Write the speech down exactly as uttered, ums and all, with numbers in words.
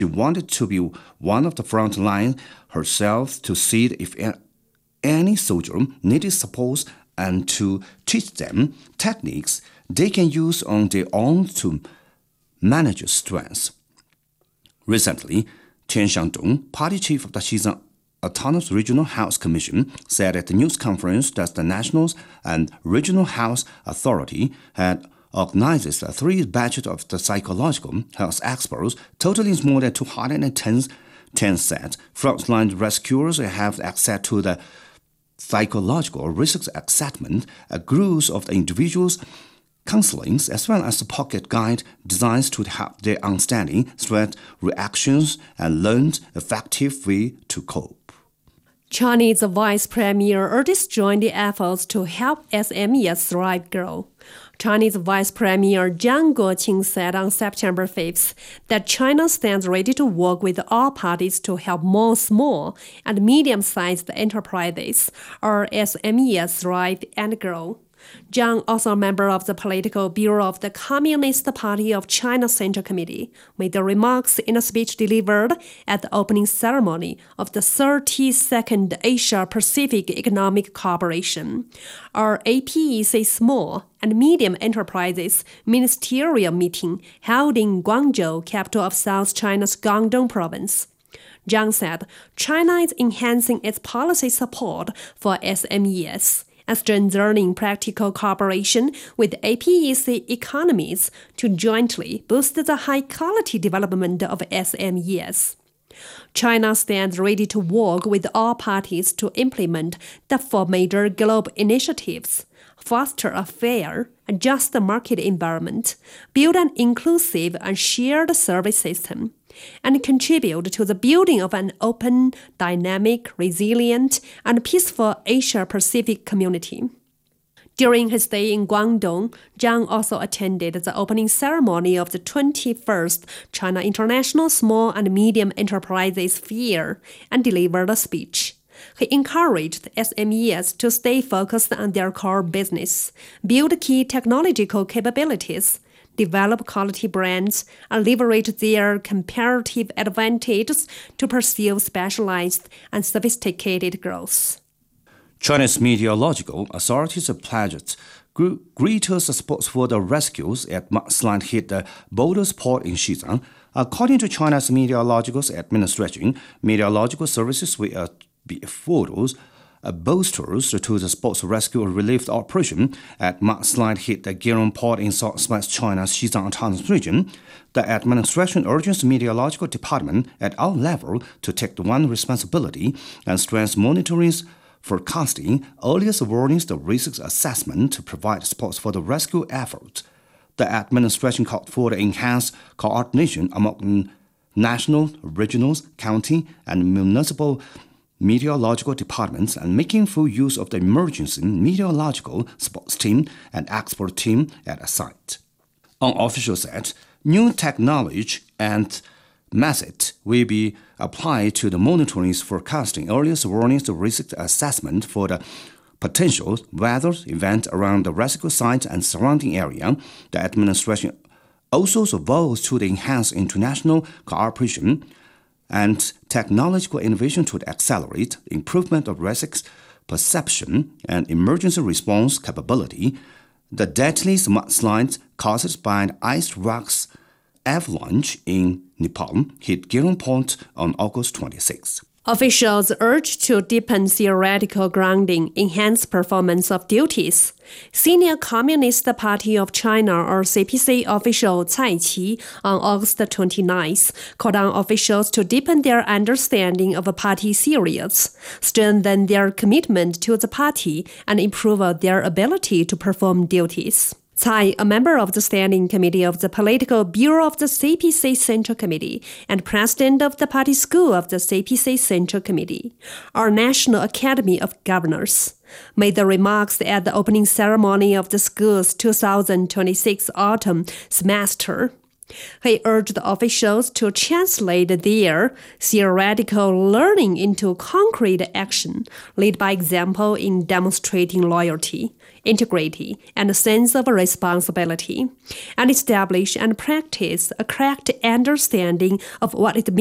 She wanted to be one of the front line herself to see if any soldier needed support and to teach them techniques they can use on their own to manage stress. Recently, Tian Xiangdong, party chief of the Xizang Autonomous Regional Health Commission, said at the news conference that the National and Regional Health Authority had organized three batches of the psychological health experts, totaling more than two hundred ten, ten sets. Frontline rescuers have access to the psychological risk assessment, a group of the individuals' counseling, as well as a pocket guide designed to help their understanding threat reactions and learn effective way to cope. Chinese Vice Premier urged joint efforts to help S M Es thrive grow. Chinese Vice Premier Jiang Guoqing said on September fifth that China stands ready to work with all parties to help more small and medium-sized enterprises, or S M Es, thrive and grow. Jiang, also a member of the Political Bureau of the Communist Party of China Central Committee, made the remarks in a speech delivered at the opening ceremony of the thirty-second Asia-Pacific Economic Cooperation, or A P E C Small and Medium Enterprises Ministerial Meeting held in Guangzhou, capital of South China's Guangdong Province. Jiang said China is enhancing its policy support for S M Es and strengthening practical cooperation with A P E C economies to jointly boost the high-quality development of S M Es. China stands ready to work with all parties to implement the four major global initiatives: foster a fair and just market environment, build an inclusive and shared service system, and contribute to the building of an open, dynamic, resilient, and peaceful Asia-Pacific community. During his stay in Guangdong, Jiang also attended the opening ceremony of the twenty-first China International Small and Medium Enterprises Fair and delivered a speech. He encouraged S M Es to stay focused on their core business, build key technological capabilities, develop quality brands, and leverage their comparative advantages to pursue specialized and sophisticated growth. China's meteorological authorities pledged greater support for the rescues at mudslides hit the Boulders port in Xizang. According to China's Meteorological Administration, meteorological services will be afforded a boosters to the sports rescue relief operation at mudslide hit the Girong port in southwest China's Xizang Autonomous Region. The administration urges the meteorological department at all levels to take the one responsibility and strengthen monitoring, forecasting, earliest warnings, the risk assessment to provide support for the rescue effort. The administration called for the enhanced coordination among national, regional, county, and municipal meteorological departments and making full use of the emergency meteorological sports team and expert team at a site. An official said, new technology and method will be applied to the monitoring, forecasting, earliest warnings, the risk assessment for the potential weather event around the rescue site and surrounding area. The administration also vows to enhance international cooperation and technological innovation to accelerate the improvement of risk perception and emergency response capability. The deadly mudslides caused by an ice rocks avalanche in Nepal hit Girong Port on August twenty-sixth. Officials urged to deepen theoretical grounding, enhance performance of duties. Senior Communist Party of China, or C P C official Cai Qi, on August twenty-ninth, called on officials to deepen their understanding of party theories, strengthen their commitment to the party, and improve their ability to perform duties. Cai, a member of the Standing Committee of the Political Bureau of the C P C Central Committee and president of the Party School of the C P C Central Committee, our National Academy of Governors, made the remarks at the opening ceremony of the school's two thousand twenty-six autumn semester. He urged officials to translate their theoretical learning into concrete action, lead by example in demonstrating loyalty, integrity, and a sense of responsibility, and establish and practice a correct understanding of what it means